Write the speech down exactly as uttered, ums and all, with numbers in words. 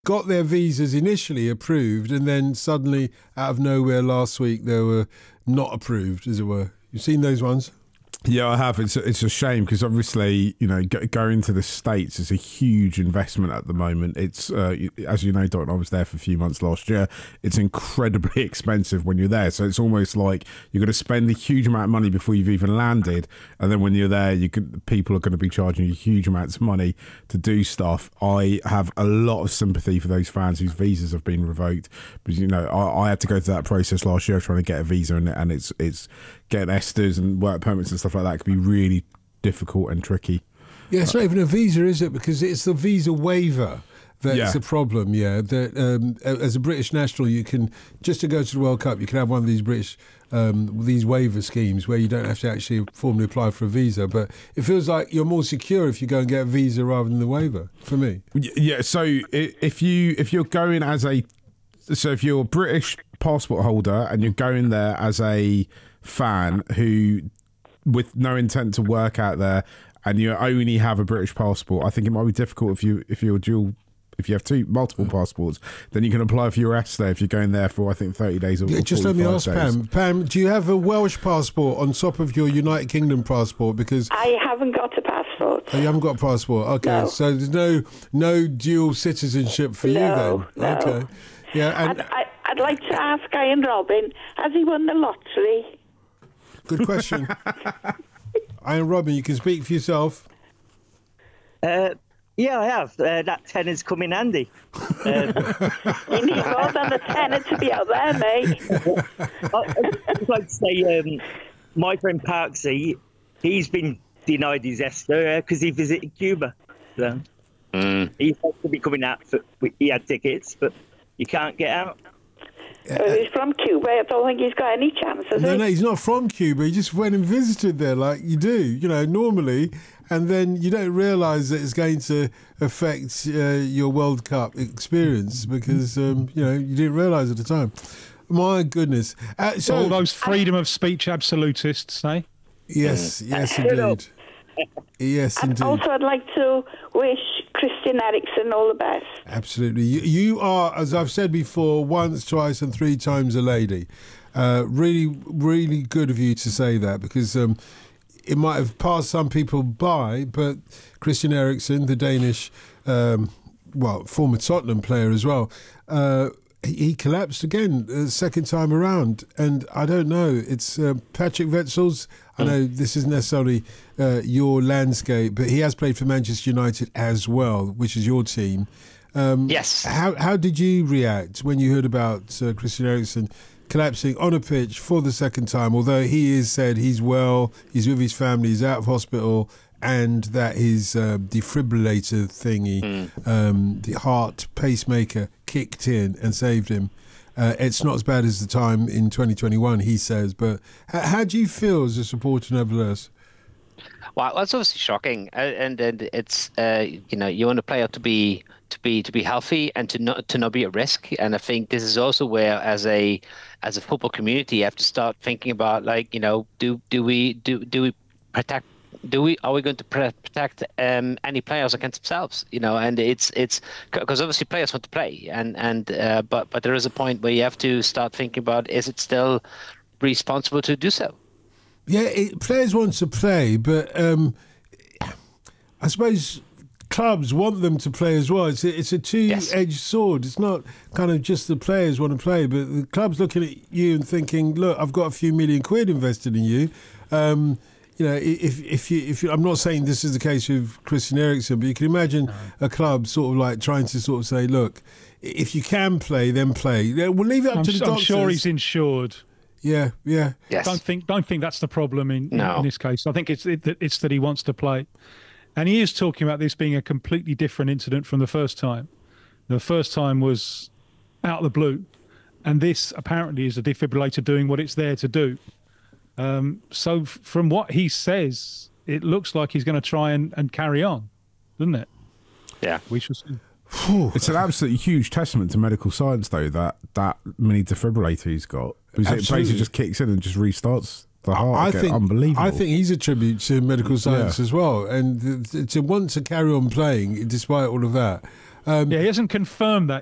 got their visas initially approved, and then suddenly, out of nowhere, last week they were not approved, as it were. You've seen those ones? Yeah, I have. It's a, it's a shame because obviously, you know, go, going to the States is a huge investment at the moment. It's, uh, as you know, Don, I was there for a few months last year. It's incredibly expensive when you're there. So it's almost like you're going to spend a huge amount of money before you've even landed. And then when you're there, you can, people are going to be charging you huge amounts of money to do stuff. I have a lot of sympathy for those fans whose visas have been revoked. Because, you know, I, I had to go through that process last year trying to get a visa, and, and it's it's getting Esters and work permits and stuff like that could be really difficult and tricky. Yeah, it's not even a visa, is it? Because it's the visa waiver that's Yeah. the problem, yeah. That um, as a British national, you can, just to go to the World Cup, you can have one of these British, um, these waiver schemes where you don't have to actually formally apply for a visa. But it feels like you're more secure if you go and get a visa rather than the waiver, for me. Yeah, so i- if, you, if you're going as a... So if you're a British passport holder and you're going there as a fan who... with no intent to work out there, and you only have a British passport, I think it might be difficult if you if you're dual, if you have two multiple passports. Then you can apply for your S there if you're going there for I think thirty days or Yeah, just let me ask days. Pam. Pam, do you have a Welsh passport on top of your United Kingdom passport? Because I haven't got a passport. oh, you haven't got a passport. Okay, No. so there's no no dual citizenship for No, you then. no. Okay, yeah, and I'd, I, I'd like to ask Ian Robin, has he won the lottery? good question. Ian Robin, you can speak for yourself. Uh, yeah, I have. Uh, that tenner's come in handy. Um, You need more than a tenner to be out there, mate. I, I'd like to say, um, my friend Parksy, he's been denied his Esther because he visited Cuba. So Mm. he's supposed to be coming out. For, he had tickets, but you can't get out. Well, he's from Cuba. I don't think he's got any chance, has No, he? no, he's not from Cuba. He just went and visited there like you do, you know, normally. And then you don't realise that it's going to affect uh, your World Cup experience because, um, you know, you didn't realise at the time. My goodness. Uh, so, All those freedom of speech absolutists, eh? yes, yes, Hello. indeed. Yes, And indeed. also, I'd like to wish Christian Eriksen all the best. Absolutely. You, you are, as I've said before, once, twice and three times a lady. Uh, really, really good of you to say that because um, it might have passed some people by, but Christian Eriksen, the Danish, um, well, former Tottenham player as well, uh, he, he collapsed again, uh, second time around. And I don't know, it's uh, Patrick Wetzel's, I know this isn't necessarily uh, your landscape, but he has played for Manchester United as well, which is your team. Um, Yes. How how did you react when you heard about uh, Christian Eriksen collapsing on a pitch for the second time? Although he has said he's well, he's with his family, he's out of hospital, and that his uh, defibrillator thingy, Mm. um, the heart pacemaker, kicked in and saved him. Uh, it's not as bad as the time in twenty twenty-one, he says. But how, how do you feel as a supporter, nevertheless? Well, that's obviously shocking, uh, and and it's uh, you know you want a player to be to be to be healthy and to not to not be at risk. And I think this is also where, as a as a football community, you have to start thinking about, like, you know, do do we do do we protect. Do we are we going to pre- protect um, any players against themselves? You know, and it's it's because obviously players want to play, and and uh, but but there is a point where you have to start thinking about, is it still responsible to do so? Yeah, it, players want to play, but um, I suppose clubs want them to play as well. It's a, it's a two-edged Yes. sword. It's not kind of just the players want to play, but the club's looking at you and thinking, look, I've got a few million quid invested in you. Um, you know, if if you if you, I'm not saying this is the case with Christian Eriksen, but you can imagine no. a club sort of like trying to sort of say, look, if you can play, then play. We'll leave it up I'm, to the I'm doctors. sure he's insured. Yeah, yeah. Yes. Don't think don't think that's the problem in, in, No. in this case. I think it's it, it's that he wants to play, and he is talking about this being a completely different incident from the first time. The first time was out of the blue, and this apparently is a defibrillator doing what it's there to do. Um, so f- from what he says, it looks like he's going to try and, and carry on, doesn't it? Yeah. We shall see. It's an absolutely huge testament to medical science, though, that that mini defibrillator he's got. Because it Absolutely. basically just kicks in and just restarts the heart. I again. think Unbelievable. I think he's a tribute to medical science Yeah. as well, and th- to want to carry on playing despite all of that. Um, Yeah, he hasn't confirmed that